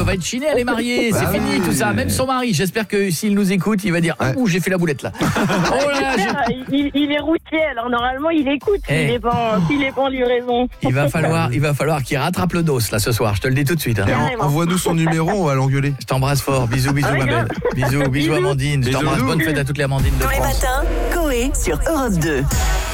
va être chiné, elle est mariée, c'est fini tout ça. Même son mari, j'espère que s'il nous écoute, il va dire ouh, j'ai fait la boulette là. Oh là, il est routier, alors normalement il écoute s'il est pas en livraison. Il va falloir qu'il rattrape le dos là ce soir, je te le dis tout de suite. Envoie-nous son numéro, on va l'engueuler. Je t'embrasse fort, bisous ma belle. Bisous Amandine, je t'embrasse, bonne fête à toutes les Amandines de Tous les France. matins, Coé sur Europe 2.